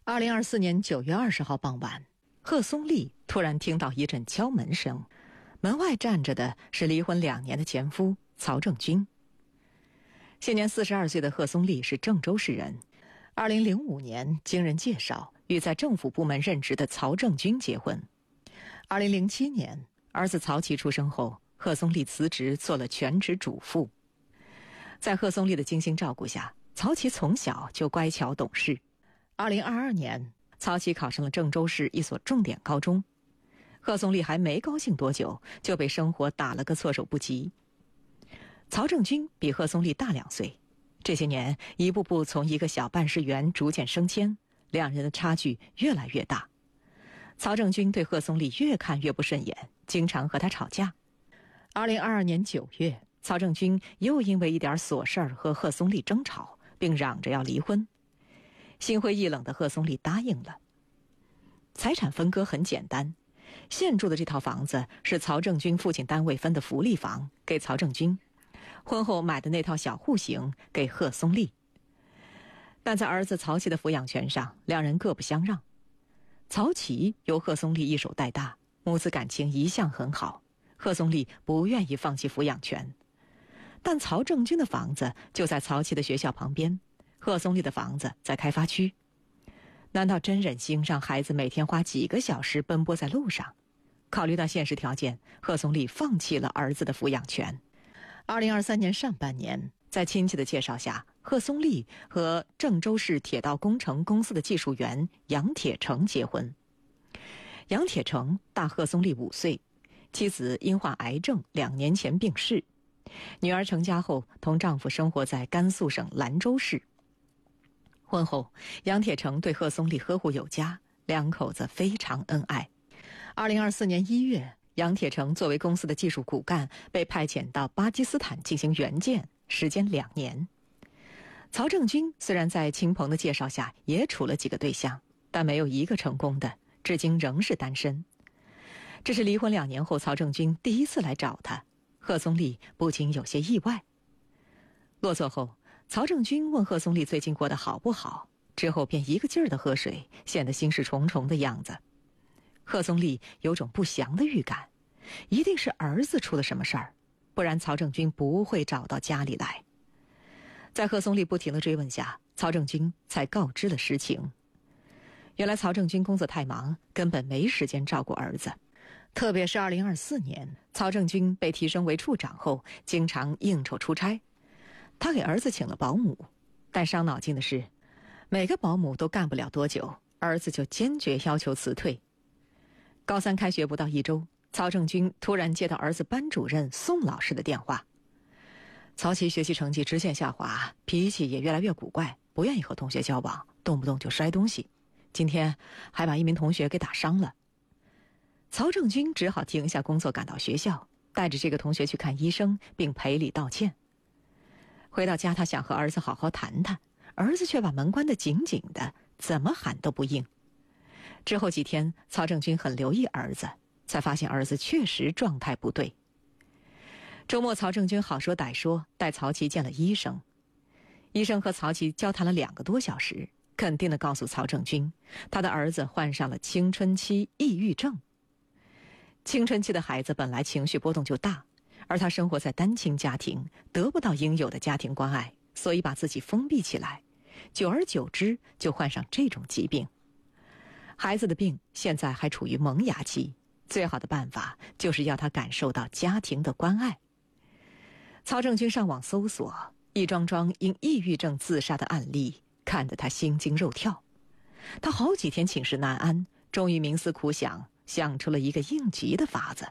2024年9月20号傍晚，贺松丽突然听到一阵敲门声，门外站着的是离婚2年的前夫曹正军。现年42岁的贺松丽是郑州市人，2005年经人介绍与在政府部门任职的曹正军结婚。2007年，儿子曹琦出生后，贺松丽辞职做了全职主妇。在贺松丽的精心照顾下，曹琦从小就乖巧懂事。2022年，曹琦考上了郑州市一所重点高中。贺松丽还没高兴多久，就被生活打了个措手不及。曹正军比贺松丽大2岁，这些年一步步从一个小办事员逐渐升迁，两人的差距越来越大。曹正军对贺松丽越看越不顺眼，经常和他吵架。2022年9月，曹正军又因为一点琐事儿和贺松丽争吵，并嚷着要离婚。心灰意冷的贺松丽答应了。财产分割很简单，现住的这套房子是曹正军父亲单位分的福利房，给曹正军；婚后买的那套小户型给贺松丽。但在儿子曹琦的抚养权上，两人各不相让。曹琦由贺松丽一手带大，母子感情一向很好，贺松丽不愿意放弃抚养权。但曹正军的房子就在曹琦的学校旁边，贺松丽的房子在开发区，难道真忍心让孩子每天花几个小时奔波在路上？考虑到现实条件，贺松丽放弃了儿子的抚养权。2023年上半年，在亲戚的介绍下，贺松丽和郑州市铁道工程公司的技术员杨铁成结婚。杨铁成大贺松丽5岁，妻子因患癌症2年前病逝，女儿成家后同丈夫生活在甘肃省兰州市。婚后，杨铁成对贺松丽呵护有加，两口子非常恩爱。2024年1月，杨铁成作为公司的技术骨干，被派遣到巴基斯坦进行援建，时间2年。曹正军虽然在亲朋的介绍下也处了几个对象，但没有一个成功的，至今仍是单身。这是离婚2年后曹正军第一次来找他，贺松丽不禁有些意外。落座后，曹正军问贺松丽最近过得好不好，之后便一个劲儿地喝水，显得心事重重的样子。贺松丽有种不祥的预感，一定是儿子出了什么事儿，不然曹正军不会找到家里来。在贺松丽不停的追问下，曹正军才告知了实情。原来曹正军工作太忙，根本没时间照顾儿子。特别是2024年，曹正军被提升为处长后，经常应酬出差。他给儿子请了保姆，但伤脑筋的是，每个保姆都干不了多久，儿子就坚决要求辞退。高3开学不到1周，曹正军突然接到儿子班主任宋老师的电话。曹琦学习成绩直线下滑，脾气也越来越古怪，不愿意和同学交往，动不动就摔东西，今天还把一名同学给打伤了。曹正军只好停下工作赶到学校，带着这个同学去看医生，并赔礼道歉。回到家，他想和儿子好好谈谈，儿子却把门关得紧紧的，怎么喊都不应。之后几天，曹正军很留意儿子，才发现儿子确实状态不对。周末，曹正军好说歹说带曹琦见了医生。医生和曹琦交谈了2个多小时，肯定地告诉曹正军，他的儿子患上了青春期抑郁症。青春期的孩子本来情绪波动就大，而他生活在单亲家庭，得不到应有的家庭关爱，所以把自己封闭起来，久而久之就患上这种疾病。孩子的病现在还处于萌芽期，最好的办法就是要他感受到家庭的关爱。曹正军上网搜索一桩桩因抑郁症自杀的案例，看得他心惊肉跳。他好几天寝食难安，终于冥思苦想，想出了一个应急的法子。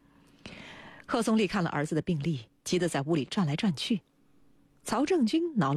贺松丽看了儿子的病历，急得在屋里转来转去。曹正军挠了